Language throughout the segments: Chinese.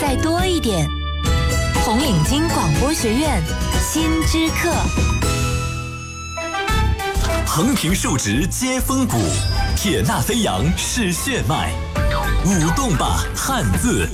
再多一点。红领巾广播学院新知课。 横平竖直接风骨，铁纳飞扬是血脉，舞动吧汉字。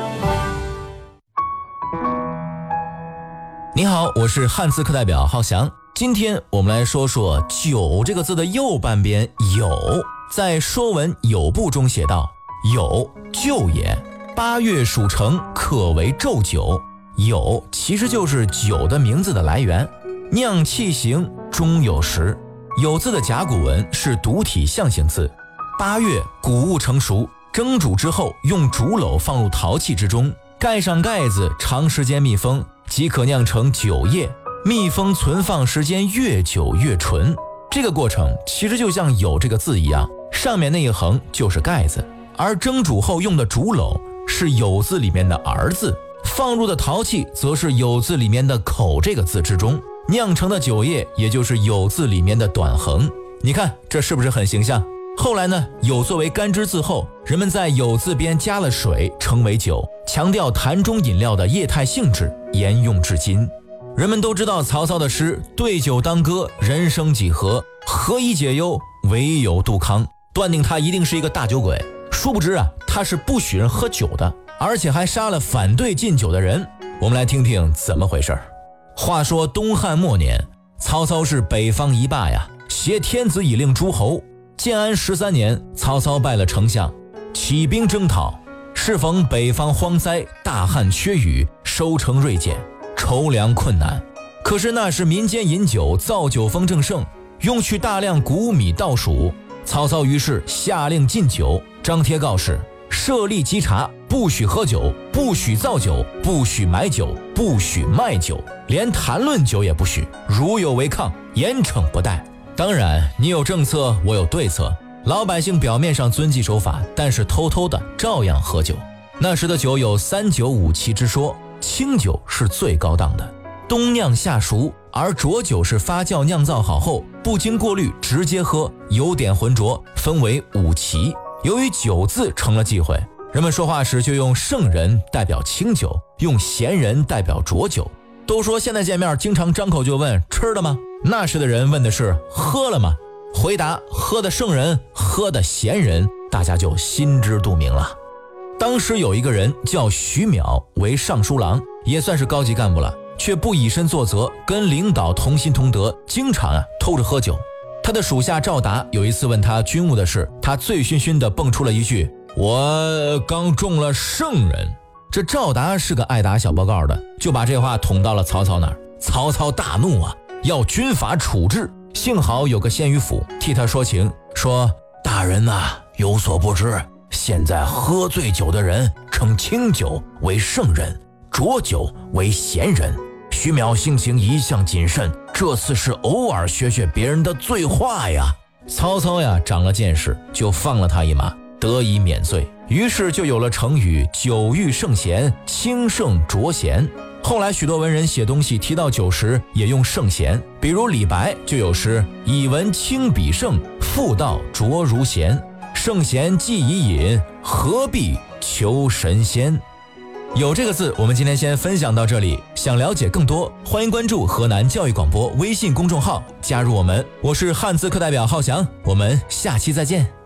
你好，我是汉字课代表浩翔。今天我们来说说九这个字的右半边酉，在《说文酉部》中写道：酉，臼也。8月属成，可为酎酒。酉其实就是酒的名字的来源。酿气行，终有时。酉字的甲骨文是独体象形字。8月谷物成熟，蒸煮之后用竹篓放入陶器之中，盖上盖子，长时间密封，即可酿成酒液。密封存放时间越久越纯。这个过程其实就像酉这个字一样，上面那一横就是盖子，而蒸煮后用的竹篓是酉字里面的儿字，放入的陶器则是酉字里面的口这个字之中，酿成的酒液也就是酉字里面的短横。你看这是不是很形象？后来呢，酉作为干支字后，人们在酉字边加了水，称为酒，强调坛中饮料的液态性质，沿用至今。人们都知道曹操的诗对酒当歌，人生几何，何以解忧，唯有杜康，断定他一定是一个大酒鬼。殊不知啊，他是不许人喝酒的，而且还杀了反对禁酒的人。我们来听听怎么回事。话说东汉末年，曹操是北方一霸呀，挟天子以令诸侯。建安13年，曹操拜了丞相，起兵征讨。适逢北方荒灾，大旱缺雨，收成锐减，筹粮困难。可是那时民间饮酒造酒风正盛，用去大量谷米稻黍。曹操于是下令禁酒，张贴告示，设立稽查，不许喝酒，不许造酒，不许买酒，不许卖酒，连谈论酒也不许，如有违抗，严惩不贷。当然，你有政策，我有对策。老百姓表面上遵纪守法，但是偷偷的照样喝酒。那时的酒有3酒5七之说，清酒是最高档的，冬酿夏熟，而浊酒是发酵酿造好后不经过滤直接喝，有点浑浊，分为5期。由于酒字成了忌讳，人们说话时就用圣人代表清酒，用贤人代表浊酒。都说现在见面经常张口就问吃了吗？那时的人问的是喝了吗？回答喝的圣人，喝的贤人，大家就心知肚明了。当时有一个人叫徐邈，为尚书郎，也算是高级干部了，却不以身作则，跟领导同心同德，经常偷着喝酒。他的属下赵达有一次问他军务的事，他醉醺醺地蹦出了一句：我刚中了圣人。这赵达是个爱打小报告的，就把这话捅到了曹操那儿。曹操大怒啊，要军法处置。幸好有个县御府替他说情，说大人有所不知，现在喝醉酒的人称清酒为圣人，浊酒为贤人。徐邈性情一向谨慎，这次是偶尔学学别人的醉话呀。曹操长了见识，就放了他一马，得以免罪。于是就有了成语酒欲圣贤，清圣浊贤。后来许多文人写东西提到酒时也用圣贤，比如李白就有诗：以文清比圣，妇道浊如贤。圣贤既已饮，何必求神仙。有这个字我们今天先分享到这里，想了解更多欢迎关注河南教育广播微信公众号，加入我们。我是汉字课代表浩翔，我们下期再见。